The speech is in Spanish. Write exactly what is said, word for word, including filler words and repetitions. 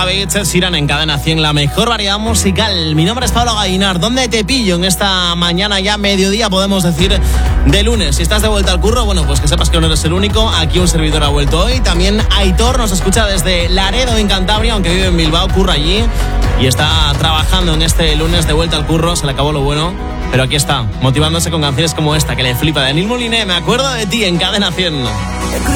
Savage, Ed Sheeran en Cadena cien, la mejor variedad musical. Mi nombre es Pablo Gallinar. ¿Dónde te pillo en esta mañana ya mediodía, podemos decir, de lunes? Si estás de vuelta al curro, bueno, pues que sepas que no eres el único. Aquí un servidor ha vuelto hoy. También Aitor nos escucha desde Laredo, en Cantabria, aunque vive en Bilbao, curra allí y está trabajando en este lunes de vuelta al curro. Se le acabó lo bueno, pero aquí está, motivándose con canciones como esta, que le flipa, de Neil Moliné, Me acuerdo de ti, en Cadena cien.